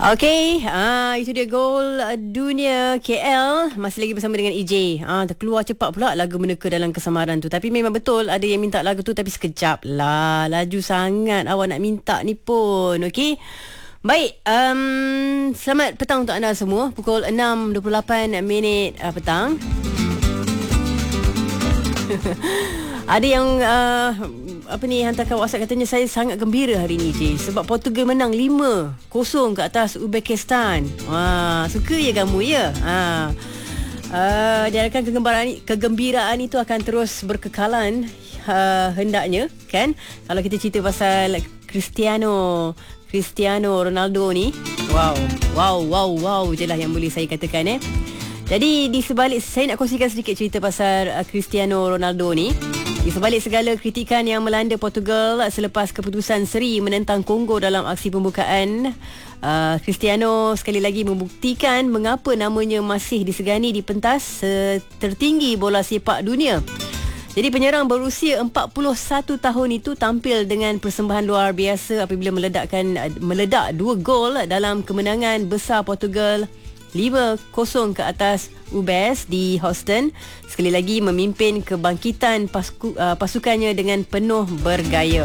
Okey, itu dia gol dunia KL. Masih lagi bersama dengan EJ. Terkeluar cepat pula lagu Meneka dalam Kesamaran tu. Tapi memang betul ada yang minta lagu tu, tapi sekejap lah. Laju sangat awak nak minta ni pun. Okey. Baik, selamat petang untuk anda semua. Pukul 6.28 petang. Ada yang hantarkan WhatsApp, katanya saya sangat gembira hari ni je sebab Portugal menang 5-0 ke atas Uzbekistan. Suka ya kamu ya. Diharapkan kegembiraan itu akan terus berkekalan, hendaknya kan. Kalau kita cerita pasal Cristiano Ronaldo ni, wow je lah yang boleh saya katakan. Jadi di sebalik, saya nak kongsikan sedikit cerita pasal Cristiano Ronaldo ni. Di sebalik segala kritikan yang melanda Portugal selepas keputusan seri menentang Kongo dalam aksi pembukaan, Cristiano sekali lagi membuktikan mengapa namanya masih disegani di pentas tertinggi bola sepak dunia. Jadi penyerang berusia 41 tahun itu tampil dengan persembahan luar biasa apabila meledak 2 gol dalam kemenangan besar Portugal 5-0 ke atas UBS di Houston, sekali lagi memimpin kebangkitan pasukannya dengan penuh bergaya.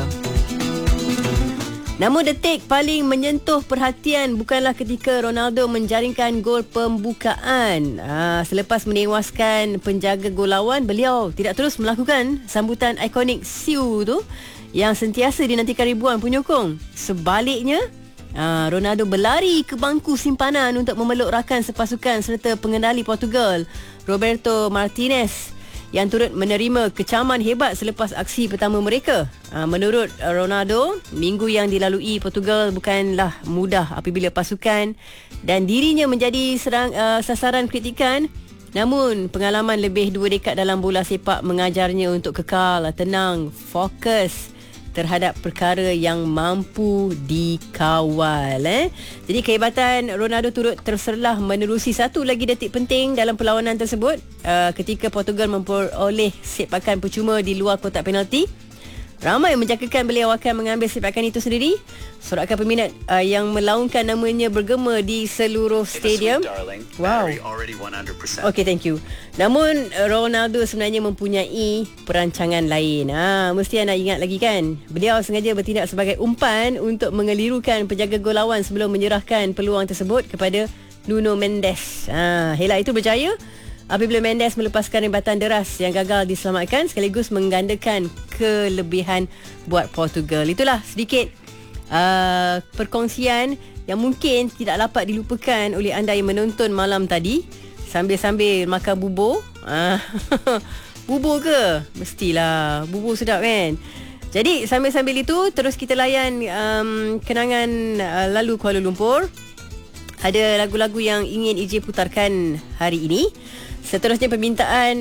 Namun detik paling menyentuh perhatian bukanlah ketika Ronaldo menjaringkan gol pembukaan. Selepas menewaskan penjaga gol lawan, beliau tidak terus melakukan sambutan ikonik siu tu yang sentiasa dinantikan ribuan penyokong. Sebaliknya, Ronaldo berlari ke bangku simpanan untuk memeluk rakan sepasukan serta pengendali Portugal, Roberto Martinez, yang turut menerima kecaman hebat selepas aksi pertama mereka. Menurut Ronaldo, minggu yang dilalui Portugal bukanlah mudah apabila pasukan dan dirinya menjadi sasaran kritikan. Namun, pengalaman lebih 2 dekad dalam bola sepak mengajarnya untuk kekal tenang, fokus terhadap perkara yang mampu dikawal. Jadi kehebatan Ronaldo turut terserlah menerusi satu lagi detik penting dalam perlawanan tersebut, ketika Portugal memperoleh sepakan percuma di luar kotak penalti. Ramai menjangkakan beliau akan mengambil sepakan itu sendiri. Sorakan peminat yang melaungkan namanya bergema di seluruh stadium. Wow. Okay, thank you. Namun Ronaldo sebenarnya mempunyai perancangan lain. Mesti anda ingat lagi kan? Beliau sengaja bertindak sebagai umpan untuk mengelirukan penjaga gol lawan sebelum menyerahkan peluang tersebut kepada Nuno Mendes. Hela itu berjaya apabila Mendes melepaskan rebatan deras yang gagal diselamatkan, sekaligus menggandakan kelebihan buat Portugal. Itulah sedikit perkongsian yang mungkin tidak dapat dilupakan oleh anda yang menonton malam tadi sambil-sambil makan bubur. Bubur ke? Mestilah bubur, sedap kan? Jadi sambil-sambil itu terus kita layan kenangan lalu Kuala Lumpur. Ada lagu-lagu yang ingin EJ putarkan hari ini. Seterusnya permintaan